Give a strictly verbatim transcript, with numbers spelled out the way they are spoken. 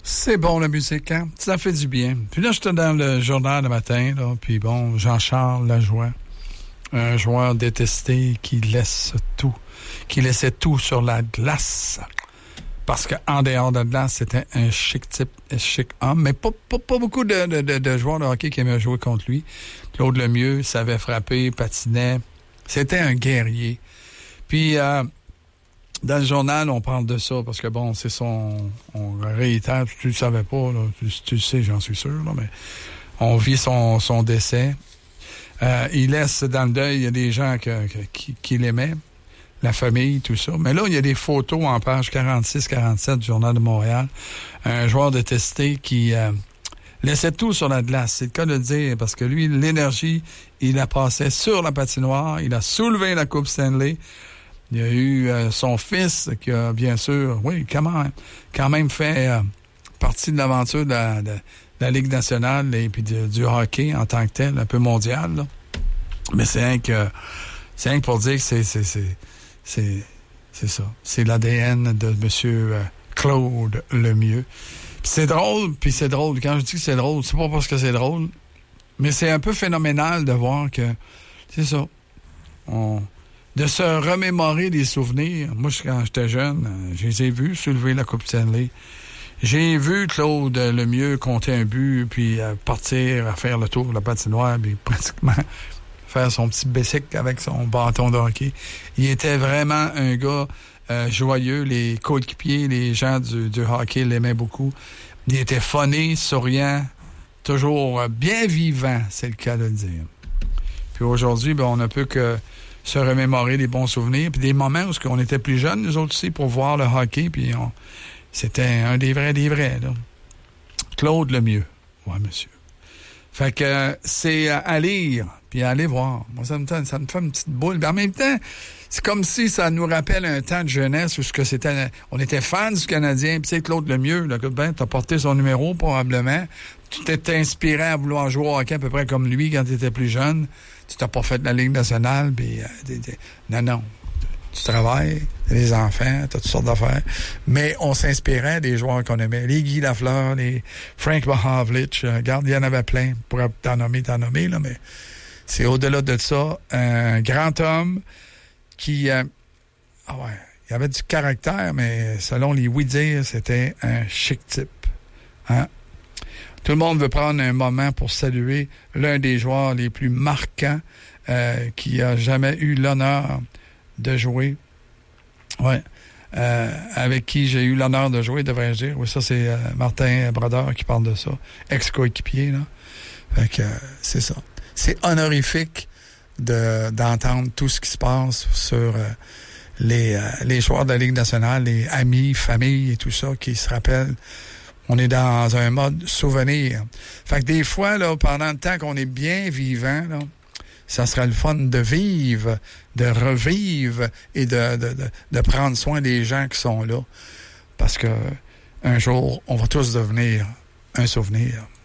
C'est bon, la musique, hein? Ça fait du bien. Puis là, j'étais dans le journal le matin, là, puis bon, Jean-Charles Lajoie, un joueur détesté qui laisse tout, qui laissait tout sur la glace. Parce qu'en dehors de la glace, c'était un chic type, un chic homme, mais pas, pas, pas beaucoup de, de, de, de joueurs de hockey qui aimaient jouer contre lui. Claude Lemieux savait frapper, patinait. C'était un guerrier. Puis, euh, dans le journal, on parle de ça, parce que bon, c'est son... On réitère, tu le savais pas, là, tu, tu le sais, j'en suis sûr, là, mais on vit son, son décès. Euh, il laisse dans le deuil, il y a des gens que, que, qui, qui l'aimaient, la famille, tout ça. Mais là, il y a des photos en page quarante-six quarante-sept du Journal de Montréal. Un joueur détesté qui euh, laissait tout sur la glace. C'est le cas de le dire, parce que lui, l'énergie, il la passait sur la patinoire, il a soulevé la Coupe Stanley. Il y a eu euh, son fils qui a, bien sûr, oui, comment, quand même fait euh, partie de l'aventure de la, de, de la Ligue nationale et puis de, du hockey en tant que tel, un peu mondial, là. Mais c'est rien que, c'est rien que pour dire que c'est, c'est, c'est, c'est, c'est ça. C'est l'A D N de M. Euh, Claude Lemieux. Puis c'est drôle, puis c'est drôle. Quand je dis que c'est drôle, c'est pas parce que c'est drôle, mais c'est un peu phénoménal de voir que, c'est ça, on... de se remémorer des souvenirs. Moi, quand j'étais jeune, je les ai vus soulever la Coupe Stanley. J'ai vu Claude Lemieux compter un but, puis euh, partir à faire le tour de la patinoire, puis pratiquement faire son petit bicycle avec son bâton de hockey. Il était vraiment un gars euh, joyeux. Les coéquipiers, les gens du, du hockey l'aimaient beaucoup. Il était funny, souriant, toujours bien vivant, c'est le cas de le dire. Puis aujourd'hui, ben, on ne peut que se remémorer des bons souvenirs, puis des moments où on était plus jeunes, nous autres aussi, pour voir le hockey, puis on... c'était un des vrais des vrais, là. Claude Lemieux. Ouais, monsieur. Fait que euh, c'est à lire, puis à aller voir. Moi, ça me, ça me fait une petite boule. Mais en même temps, c'est comme si ça nous rappelle un temps de jeunesse où ce que c'était, on était fans du Canadien, puis tu sais, Claude Lemieux, là, ben, t'as porté son numéro, probablement. Tu t'es inspiré à vouloir jouer au hockey à peu près comme lui quand tu étais plus jeune. Tu t'as pas fait de la Ligue nationale, puis... Euh, t'es, t'es... Non, non. Tu travailles, t'as des enfants, t'as toutes sortes d'affaires. Mais on s'inspirait des joueurs qu'on aimait. Les Guy Lafleur, les Frank Mahavlich. Euh, regarde, il y en avait plein. Pour t'en nommer, t'en nommer, là, mais c'est au-delà de ça. Un grand homme qui... Euh... Ah ouais, il avait du caractère, mais selon les oui-dire, c'était un chic type. Hein? Tout le monde veut prendre un moment pour saluer l'un des joueurs les plus marquants euh, qui a jamais eu l'honneur de jouer. Ouais. Euh, avec qui j'ai eu l'honneur de jouer, devrais-je dire. Oui, ça, c'est euh, Martin Brodeur qui parle de ça. Ex-coéquipier, là. Fait que euh, c'est ça. C'est honorifique de, d'entendre tout ce qui se passe sur euh, les, euh, les joueurs de la Ligue nationale, les amis, familles et tout ça qui se rappellent. On est dans un mode souvenir. Fait que des fois, là, pendant le temps qu'on est bien vivant, là, ça serait le fun de vivre, de revivre et de, de, de, de prendre soin des gens qui sont là. Parce que un jour, on va tous devenir un souvenir.